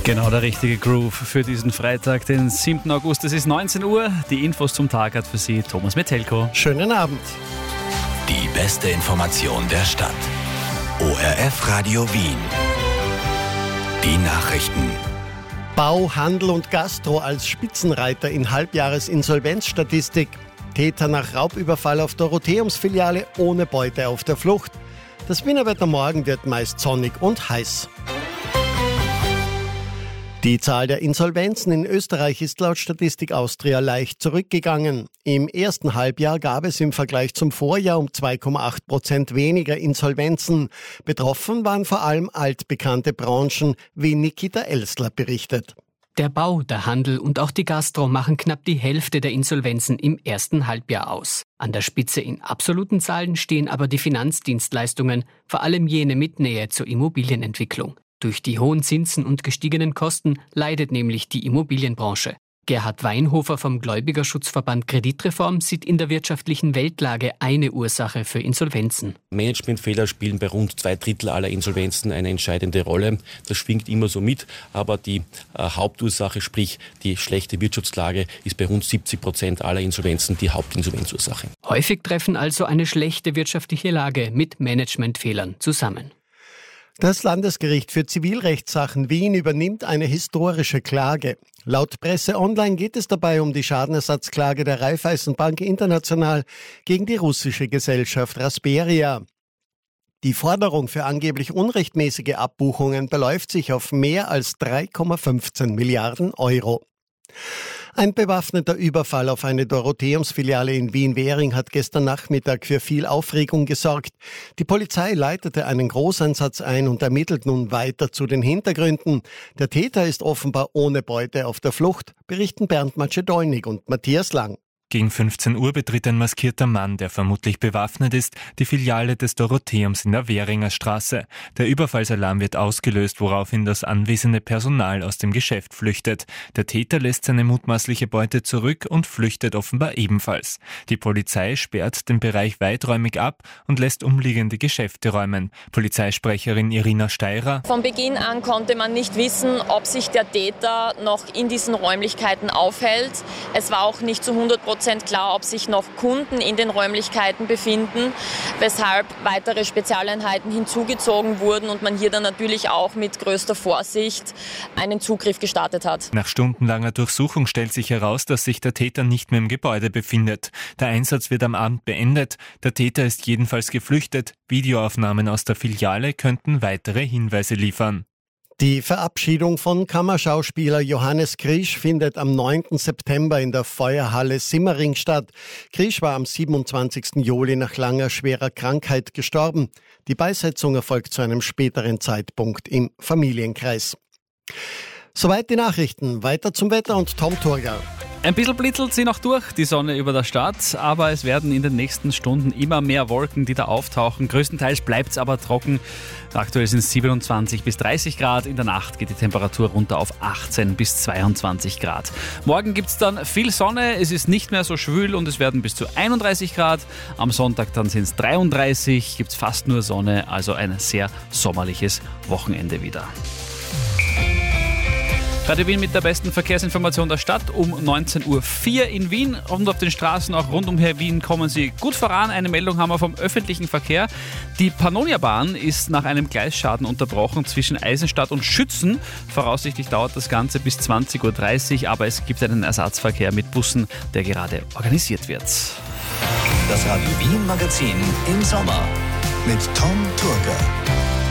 Genau der richtige Groove für diesen Freitag, den 7. August. Es ist 19 Uhr. Die Infos zum Tag hat für Sie Thomas Mettelko. Schönen Abend. Die beste Information der Stadt. ORF Radio Wien. Die Nachrichten. Bau, Handel und Gastro als Spitzenreiter in Halbjahresinsolvenzstatistik. Täter nach Raubüberfall auf Dorotheumsfiliale ohne Beute auf der Flucht. Das Wiener Wetter morgen wird meist sonnig und heiß. Die Zahl der Insolvenzen in Österreich ist laut Statistik Austria leicht zurückgegangen. Im ersten Halbjahr gab es im Vergleich zum Vorjahr um 2,8% weniger Insolvenzen. Betroffen waren vor allem altbekannte Branchen, wie Nikita Elsler berichtet. Der Bau, der Handel und auch die Gastro machen knapp die Hälfte der Insolvenzen im ersten Halbjahr aus. An der Spitze in absoluten Zahlen stehen aber die Finanzdienstleistungen, vor allem jene mit Nähe zur Immobilienentwicklung. Durch die hohen Zinsen und gestiegenen Kosten leidet nämlich die Immobilienbranche. Gerhard Weinhofer vom Gläubigerschutzverband Kreditreform sieht in der wirtschaftlichen Weltlage eine Ursache für Insolvenzen. Managementfehler spielen bei rund 2/3 aller Insolvenzen eine entscheidende Rolle. Das schwingt immer so mit, aber die Hauptursache, sprich die schlechte Wirtschaftslage, ist bei rund 70% aller Insolvenzen die Hauptinsolvenzursache. Häufig treffen also eine schlechte wirtschaftliche Lage mit Managementfehlern zusammen. Das Landesgericht für Zivilrechtssachen Wien übernimmt eine historische Klage. Laut Presse Online geht es dabei um die Schadenersatzklage der Raiffeisenbank International gegen die russische Gesellschaft Rasperia. Die Forderung für angeblich unrechtmäßige Abbuchungen beläuft sich auf mehr als 3,15 Milliarden Euro. Ein bewaffneter Überfall auf eine Dorotheumsfiliale in Wien-Währing hat gestern Nachmittag für viel Aufregung gesorgt. Die Polizei leitete einen Großeinsatz ein und ermittelt nun weiter zu den Hintergründen. Der Täter ist offenbar ohne Beute auf der Flucht, berichten Bernd Macedolnik und Matthias Lang. Gegen 15 Uhr betritt ein maskierter Mann, der vermutlich bewaffnet ist, die Filiale des Dorotheums in der Währinger Straße. Der Überfallsalarm wird ausgelöst, woraufhin das anwesende Personal aus dem Geschäft flüchtet. Der Täter lässt seine mutmaßliche Beute zurück und flüchtet offenbar ebenfalls. Die Polizei sperrt den Bereich weiträumig ab und lässt umliegende Geschäfte räumen. Polizeisprecherin Irina Steirer: Von Beginn an konnte man nicht wissen, ob sich der Täter noch in diesen Räumlichkeiten aufhält. Es war auch nicht zu 100% klar, ob sich noch Kunden in den Räumlichkeiten befinden, weshalb weitere Spezialeinheiten hinzugezogen wurden und man hier dann natürlich auch mit größter Vorsicht einen Zugriff gestartet hat. Nach stundenlanger Durchsuchung stellt sich heraus, dass sich der Täter nicht mehr im Gebäude befindet. Der Einsatz wird am Abend beendet. Der Täter ist jedenfalls geflüchtet. Videoaufnahmen aus der Filiale könnten weitere Hinweise liefern. Die Verabschiedung von Kammerschauspieler Johannes Krisch findet am 9. September in der Feuerhalle Simmering statt. Krisch war am 27. Juli nach langer schwerer Krankheit gestorben. Die Beisetzung erfolgt zu einem späteren Zeitpunkt im Familienkreis. Soweit die Nachrichten. Weiter zum Wetter und Tom Turger. Ein bisschen blitzelt sie noch durch, die Sonne über der Stadt, aber es werden in den nächsten Stunden immer mehr Wolken, die da auftauchen. Größtenteils bleibt es aber trocken. Aktuell sind es 27 bis 30 Grad. In der Nacht geht die Temperatur runter auf 18 bis 22 Grad. Morgen gibt es dann viel Sonne, es ist nicht mehr so schwül und es werden bis zu 31 Grad. Am Sonntag dann sind es 33, gibt es fast nur Sonne, also ein sehr sommerliches Wochenende wieder. Radio Wien mit der besten Verkehrsinformation der Stadt um 19.04 Uhr in Wien und auf den Straßen auch rund um Wien kommen Sie gut voran. Eine Meldung haben wir vom öffentlichen Verkehr. Die Pannonia-Bahn ist nach einem Gleisschaden unterbrochen zwischen Eisenstadt und Schützen. Voraussichtlich dauert das Ganze bis 20.30 Uhr, aber es gibt einen Ersatzverkehr mit Bussen, der gerade organisiert wird. Das Radio Wien Magazin im Sommer mit Tom Turger.